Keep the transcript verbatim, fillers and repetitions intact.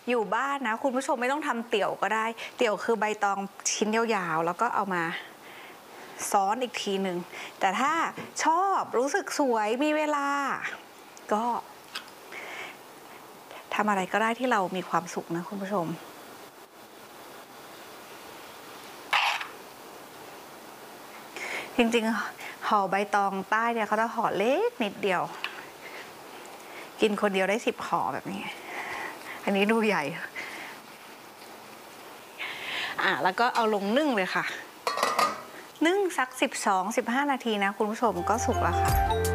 อยู่บ้านนะคุณผู้ชมไม่ต้องทำเตี๋ยวก็ได้เตี๋ยวคือใบตองชิ้นยาวๆแล้วก็เอามาซ้อนอีกทีหนึ่งแต่ถ้าชอบรู้สึกสวยมีเวลาก็ทำอะไรก็ได้ที่เรามีความสุขนะคุณผู้ชมจริงๆห่อใบตองใต้เนี่ยเขาจะห่อเล็กนิดเดียวกินคนเดียวได้สิบห่อแบบนี้อันนี้ดูใหญ่อ่ะแล้วก็เอาลงนึ่งเลยค่ะนึ่งสักสิบสอง สิบห้านาทีนะคุณผู้ชมก็สุกแล้วค่ะ